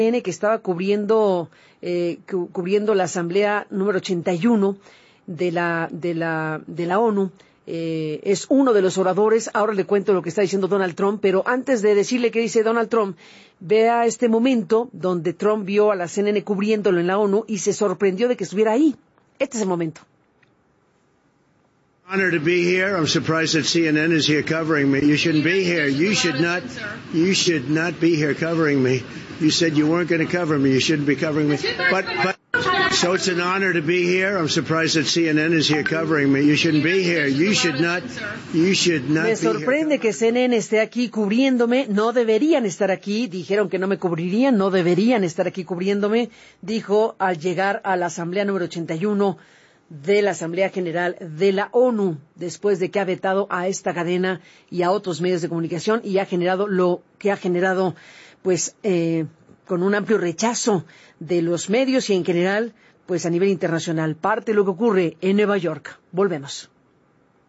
que estaba cubriendo la asamblea número 81 de la ONU. Es uno de los oradores. Ahora le cuento lo que está diciendo Donald Trump, pero antes de decirle qué dice Donald Trump, vea este momento donde Trump vio a la CNN cubriéndolo en la ONU y se sorprendió de que estuviera ahí. Este es el momento. Honor to be here. I'm surprised that CNN is here covering me. You shouldn't be here. You should not be here covering me. You said you weren't going to cover me. You shouldn't be covering me. But so it's an honor to be here. I'm surprised that CNN is here covering me. You shouldn't be here. You should not Me sorprende que CNN esté aquí cubriéndome. No deberían estar aquí. Dijeron que no me cubrirían. No deberían estar aquí cubriéndome. Dijo al llegar a la asamblea número 81 de la Asamblea General de la ONU, después de que ha vetado a esta cadena y a otros medios de comunicación y ha generado lo que ha generado, pues, con un amplio rechazo de los medios y en general, pues, a nivel internacional. Parte de lo que ocurre en Nueva York. Volvemos.